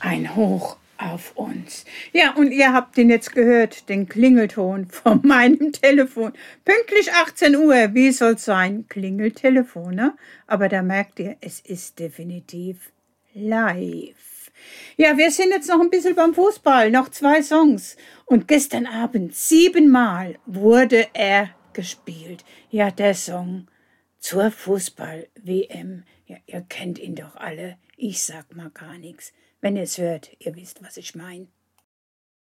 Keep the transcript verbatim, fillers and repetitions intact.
Ein Hoch auf uns. Ja, und ihr habt den jetzt gehört, den Klingelton von meinem Telefon. Pünktlich achtzehn Uhr, wie soll's sein? Klingeltelefon, ne? Aber da merkt ihr, es ist definitiv live. Ja, wir sind jetzt noch ein bisschen beim Fußball, noch zwei Songs. Und gestern Abend siebenmal wurde er gespielt. Ja, der Song zur Fußball-W M. Ja, ihr kennt ihn doch alle. Ich sag mal gar nichts. Wenn ihr es hört, ihr wisst, was ich meine.